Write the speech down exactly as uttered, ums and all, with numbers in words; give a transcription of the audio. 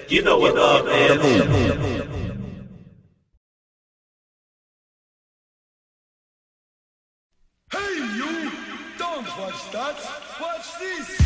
You know what love is. Hey you! Don't watch that! Watch this!